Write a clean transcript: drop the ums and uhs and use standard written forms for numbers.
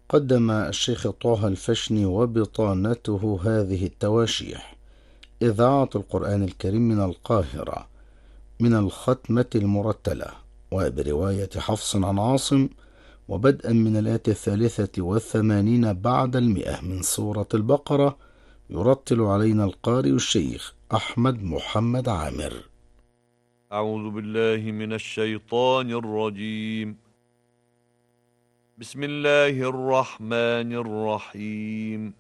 قدم الشيخ طه الفشني وبطانته هذه التواشيح: إذاعة القرآن الكريم من القاهرة، من الختمة المرتلة، وبرواية حفص عن عاصم، وبدءا من الآية 83 بعد 100 من سورة البقرة. يرتل علينا القارئ الشيخ أحمد محمد عامر. أعوذ بالله من الشيطان الرجيم. بسم الله الرحمن الرحيم.